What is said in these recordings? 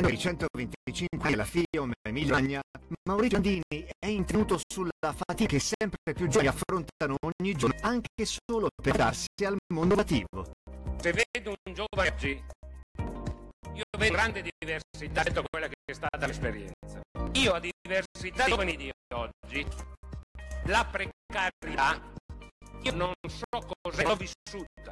per i 125 della FIOM Emilio Magna, Maurizio Andini è intenuto sulla fatica che sempre più giovani affrontano ogni giorno, anche solo per darsi al mondo lavorativo. Se vedo un giovane oggi, io vedo grande diversità rispetto a quella che è stata l'esperienza. Io, a diversità dei giovani di oggi, la precarietà, io non so cosa l'ho vissuta.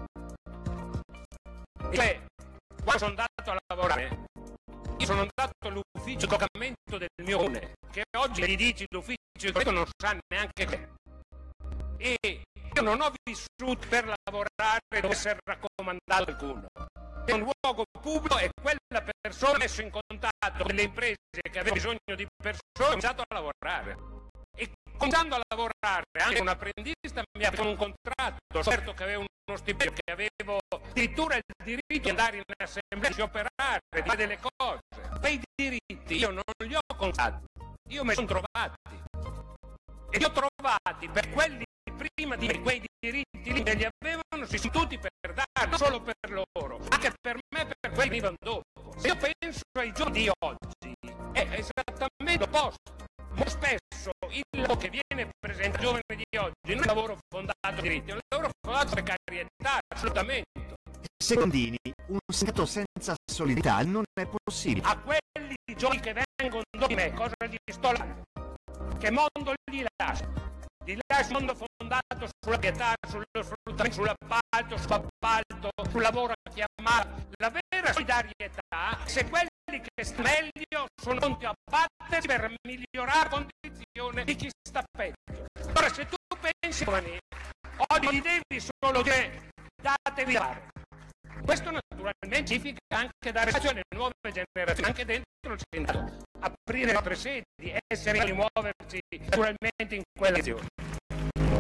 Cioè, quando sono andato a lavorare, io sono andato all'ufficio di collocamento del mio comune, che oggi gli dici l'ufficio di collocamento non sa neanche che. E io non ho vissuto per lavorare dove essere raccomandato qualcuno. È un luogo pubblico e quella persona messo in contatto con le imprese che avevano bisogno di persone, ho iniziato a lavorare. E cominciando a lavorare anche un apprendista mi ha fatto un contratto, certo che avevo uno stipendio, che avevo addirittura il diritto di andare in assemblea, di operare, di fare delle cose. Quei diritti io non li ho contati, io me li sono trovati. E li ho trovati per quelli prima di me, quei diritti lì li avevano, si sono tutti per dare, non solo per loro, anche per me, per quelli che venivano dopo. Se io penso ai giorni di oggi, è esattamente l'opposto. Molto spesso il lavoro che viene presentato ai giovani di oggi non è un lavoro fondato su diritti, è un lavoro fondato su precarietà, sfruttamento. Secondini, un sindacato senza solidarietà non è possibile. A quelli giovani che vengono dopo di me, cosa gli sto lasciando? Che mondo gli lascio? Gli lascio un mondo fondato sulla pietà, sullo sfruttamento, sull'appalto, sul lavoro a chiamare. La vera solidarietà, se quelli che stanno meglio sono pronti a battersi per migliorare la condizione di chi sta peggio. Ora, se tu pensi giovani, oggi gli devi solo dire datevi da fare. Questo naturalmente significa anche dare spazio alle nuove generazioni, anche dentro il sindacato, aprire altre sedi, essere reali, muoversi naturalmente in quella direzione.